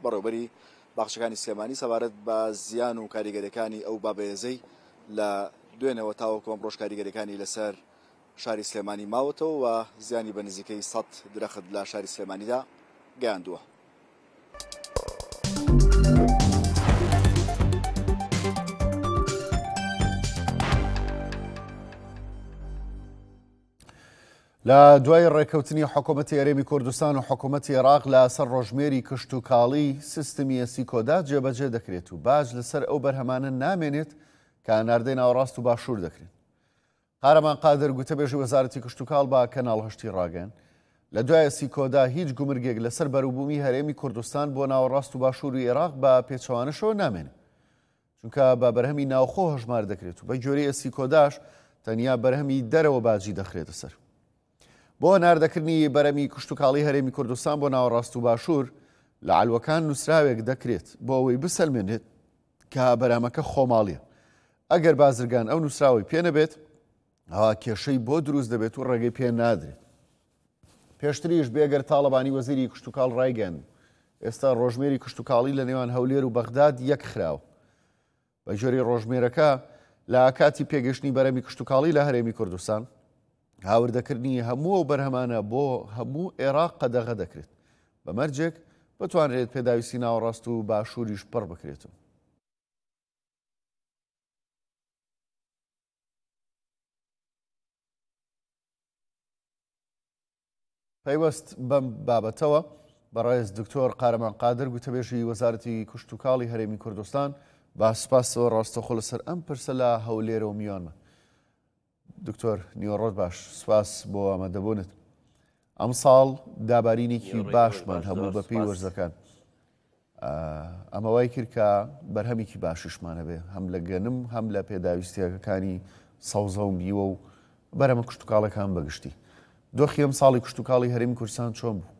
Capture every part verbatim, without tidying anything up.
بەڕێوەبەری باخچەکانی سلێمانی سەبارەت بە زیان و کاریگەریەکانی ئەو بابەهێزەی لە دوێنەوە تاوەکو ئەمڕۆژ کاریگەریەکانی لەسەر شاری سلێمانی ماوەتەوە و زیانی بە نزیکەی سەد درەخت لە شاری سلێمانیدا گەیاندووە. لە دوای ڕێکەوتنی حکوومەتی هەرێمی کوردستان و حکوومەتی عێراق لەسەر ڕۆژمێری کشت و کاڵی سیستمی ئەسیکۆدا جێبەجێ دەکرێت و باج لەسەر ئەو بەرهەمانە نامێنێت کە ناردەی ناوەڕاست و باشوور دەکرێن. قارەمان قادر گوتەبێژی وەزارەتی کشت و کاڵ بە کەناڵ هەشتی ڕاگەن لە دوای ئەسیکۆدا هیچ گومرگێک لەسەر بەروبوومی هەرێمی کوردستان بۆ ناوەڕاست و باشووری عێراق بە پێچەوانەشەوە نامێنێت، چونکە بە بەرهەمی ناوخۆ هەژمار دەکرێت و بە گوێرەی ئەسیکۆداش تەنیا بەرهەمی دەرەوە باجی دەخرێتە سەر. بۆ ناردەکردنی بەرەمی کشت و کاڵی هەرێمی کوردستان بۆ ناوەڕاست و باشوور لە عەلوەکان نووسراوێک دەکرێت بۆ ئەوەی بسەلمێنێت کە بەرامەکە خۆماڵیە. ئەگەر بازرگان ئەو نووسراوی پێ نەبێت ئەوا کێشەی بۆ دروست دەبێت و ڕێگەی پێ نادرێت. پێشتریش بێگەر تاڵەبانی وەزیری کشت و کاڵ ڕایگەیاند ئێستا ڕۆژمێری کشت و کاڵی لە نێوان هەولێر و بەغداد یەک خراوە. بە جۆری ڕۆژمێرەکە لە کاتی پێگەشتنی بەرەمی کشت و کاڵی لە هەرێمی کوردستان هاوردەکردنی هەموو ئەو بەرهەمانە بۆ هەموو عێراق قەدەغە دەکرێت بە مەرجێک بتوانرێت پێداویستی ناوەڕاست و باشووریش پڕ بکرێتەوە. پەیوەست بەم بابەتەوە بەڕێز دکتۆر قارەمان قادر گوتەبێژی وەزارەتی کشت و کاڵی هەرێمی کوردستان با سوپاسەوە ڕاستەوخۆ لەسەر ئەم پرسە لە هەولێرە و میوانمە. دکتۆر نیوەڕۆت باش، سوپاس بۆ ئامادەبوونت. ئەم ساڵ دابارینێکی باشمان هەبوو بە پێی وەرزەکان. ئەمە وای کرد کە بەرهەمێکی باشیشمانە بێ هەم لە گەنم هەم لە پێداویستیەکانی سەوزە و میوە و بەرەمە کشت و کاڵەکان بەگشتی. دۆخی ئەم ساڵی کشت و کاڵی هەرێمی کوردستان چۆن بوو؟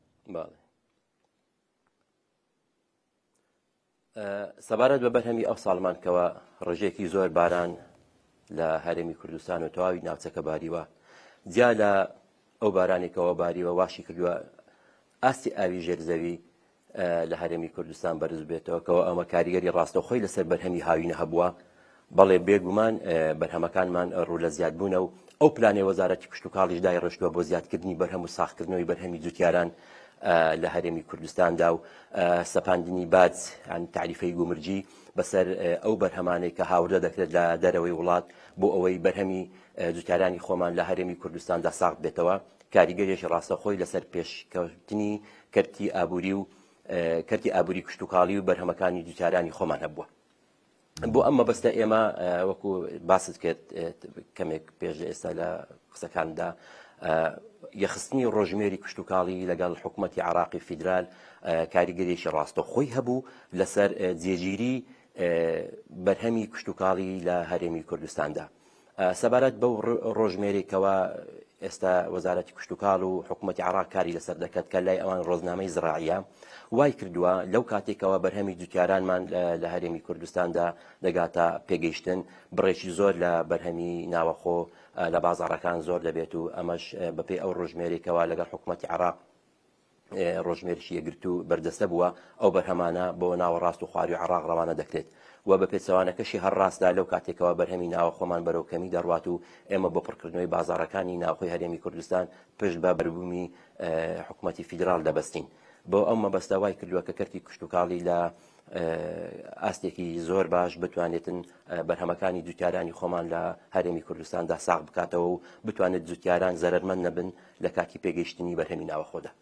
سەبارەت بە بەرهەمی ئەو ساڵمان کەوە ڕێژێکی زۆر باران لە هەرێمی کوردستان و تەواوی ناوچەکە باریوە. جیا لە ئەو بارانێکەوە باریوە واشی کردووە ئاستی ئاوی ژێرزەوی لە هەرێمی کوردستان بەرز بێتەوە کەەوە ئەمە کاریگەری ڕاستەوخۆی لەسەر بەرهەمی هاوینە هەبووە. بەڵێ بێگومان بەرهەمەکانمان ڕوو لە زیادبوونە و ئەو پلانێ وەزارەتی کشت و کاڵیش دای ڕشتووە بۆ زیادکردنی بەرهەم و ساختکردنەوەی بەرهەمی جوتیاران لە هەرێمی کوردستاندا و سەپاندنی باج عن تعریفەی گومرجی بەسەر ئەو بەرهەمانەی کە هاوردە دەکرێت لە دەرەوەی وڵات بۆ ئەوەی بەرهەمی جوتیارانی خۆمان لە هەرێمی کوردستاندا ساخت بێتەوە. کاریگەریەکی ڕاستەخۆی لەسەر پێشکەوتنی کەرتی ئابووری و کەرتی ئابووری کشت و کاڵی و بەرهەمەکانی جوتیارانی خۆمان هەبووە. بۆ ئەمە بەستە ئێمە وەکو باست کرد کەمێک پێش ئێستا لە قسەکاندا یەخستنی ڕۆژمێری کشت و کاڵی لەگەڵ حکوومەتی عێراقی فیدرال کاریگەریەکی ڕاستەخۆی هەبوو لەسەر جێگیری بەرهەمی کشت و کاڵی لە هەرێمی کوردستاندا. سەبارەت بەو ڕۆژمێرێکەوە ئێستا وەزارەتی کشت و کاڵ و حکوومەتی عێراق کاری لەسەر دەکات کە لای ئەوان ڕۆزنامەی زراعیە وای کردووە لەو کاتێکەوە بەرهەمی جوتیارانمان لە هەرێمی کوردستاندا دەگاتە پێگەیشتن بڕێکی زۆر لە بەرهەمی ناوەخۆ لە بازاڕەکان زۆر دەبێت و ئەمەش بەپێی ئەو ڕۆژمێرێکەوە لەگەڵ حکوومەتی عێراق ڕۆژمێرشی یەکگرت و بەردەستە بووە ئەو بەرهەمانە بۆ ناوەڕاست و خواری عێراق ڕەوانە دەکرێت و بە پێچەوانەکەشی هەرڕاستدا لەو کاتێکەوە بەرهەمی ناوە خۆمان بەرەو کەمی دەڕوات و ئێمە بۆ پڕکردنەوەی بازاڕەکانی ناوخۆی هەرێمی کوردستان پشت بە بەربوومی حکوومەتی فیدرال دەبەستین. بۆ ئەو مەبەستە وای کردووە کە کەرتی کشت و کاڵی لە ئاستێکی زۆر باش بتوانێتن بەرهەمەکانی جوتیارانی خۆمان لە هەرێمی کوردستاندا ساغ بکاتەوە و بتوانێت جوتیاران زەرمەند نەبن لە کاتی پێگەیشتنی بەرهەمی ناوەخۆدا.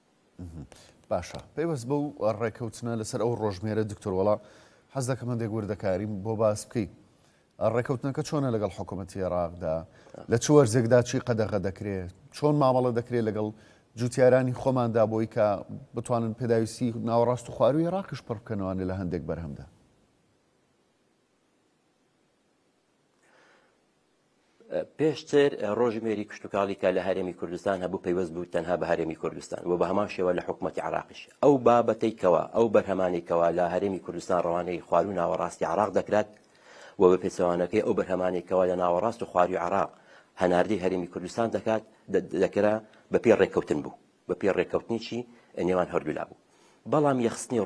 باشە پێوەست بەو ڕێکەوتنە لەسەر ئەو ڕۆژمێرە دکتۆر وەڵا حەز دەکەم هەندێک وردەکاریم بۆ باس بکەیت. ڕێکەوتنەکە چۆنە لەگەڵ حکوومەتی عێراقدا لە چ وەرزێکدا چی قەدەغە دەکرێت چۆن مامەڵە دەکرێت لەگەڵ جوتیارانی خۆماندا بۆی کە بتوانن پێداویستی ناوەڕاست و خواروی عێراقیش پڕ بکەنەوەوانێ لە هەندێک بەرهەمدا؟ پێشتر ڕۆژمێری کشت و کاڵی کە لە هەرێمی کوردستان هەبوو پەیوەست بوو تەنها بە هەرێمی کوردستان و بە هەمان شێوە لە حکوومەتی عێراقیش ئەو بابەتەیکەوە ئەو بەرهەمانێکەوە لە هەرێمی کوردستان ڕەوانەی خوارو ناوەڕاستی عێراق دەکرات و بە پێچەوانەکەی ئەو بەرهەمانێکەوە لە ناوەڕاست و خواروی عێراق هەناردەی هەرێمی کوردستان دەکات دەکرا بە پێ ڕێککەوتن بوو بە پێ ڕێککەوتنیی نێوان هەردوولا بوو. بەڵام یەخستنی